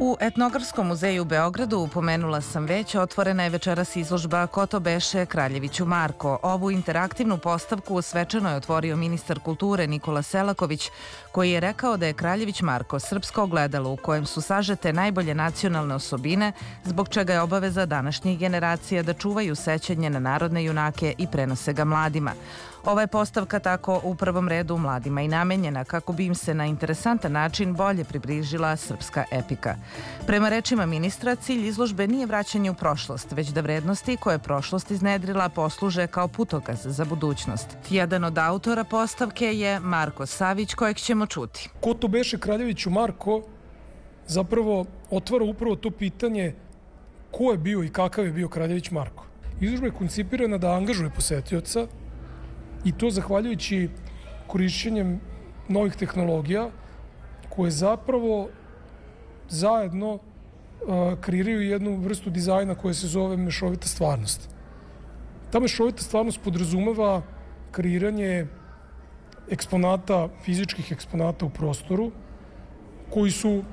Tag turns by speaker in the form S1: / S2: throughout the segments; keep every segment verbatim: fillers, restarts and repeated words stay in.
S1: U Etnografskom muzeju u Beogradu, pomenula sam već, otvorena je večeras izložba Ko to beše Kraljeviću Marko. Ovu interaktivnu postavku svečano je otvorio ministar kulture Nikola Selaković, koji je rekao da je Kraljević Marko srpsko ogledalo u kojem su sažete najbolje nacionalne osobine, zbog čega je obaveza današnjih generacija da čuvaju sećanje na narodne junake i prenose ga mladima. Ova je postavka tako u prvom redu mladima i namenjena kako bi im se na interesantan način bolje približila srpska epika. Prema rečima ministra, cilj izložbe nije vraćanje u prošlost, već da vrednosti koje je prošlost iznedrila posluže kao putokaz za budućnost. Jedan od autora postavke je Marko Savić, kojeg ćemo čuti.
S2: Ko to beše Kraljeviću Marko zapravo otvara upravo to pitanje ko je bio i kakav je bio Kraljević Marko. Izložba je koncipirana da angažuje posetioca i to zahvaljujući korišćenjem novih tehnologija koje zapravo zajedno uh, kreiraju jednu vrstu dizajna koja se zove mešovita stvarnost. Ta mešovita stvarnost podrazumeva kreiranje eksponata, fizičkih eksponata u prostoru koji su,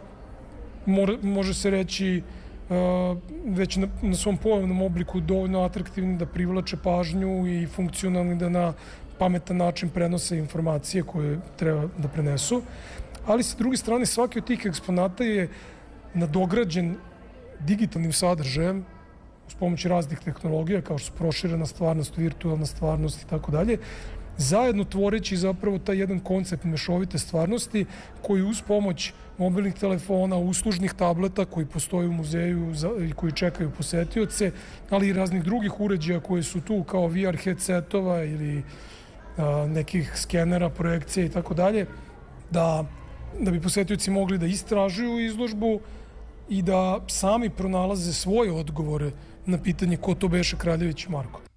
S2: može se reći, uh, već na, na svom pojavnom obliku dovoljno atraktivni da privlače pažnju i funkcionalni da na pametan način prenose informacije koje treba da prenesu. Ali sa druge strane svaki od tih eksponata je nadograđen digitalnim sadržajem uz pomoć raznih tehnologija kao što su proširena stvarnost, virtualna stvarnost i tako dalje, zajedno tvoreći zapravo taj jedan koncept mešovite stvarnosti koji uz pomoć mobilnih telefona, uslužnih tableta koji postoje u muzeju i koji čekaju posetioce, ali i raznih drugih uređaja koji su tu kao V R headsetova ili a, nekih skenera, projekcija i tako dalje, da da bi posetioci mogli da istražuju izložbu i da sami pronalaze svoje odgovore na pitanje ko to beše Kraljević Marko.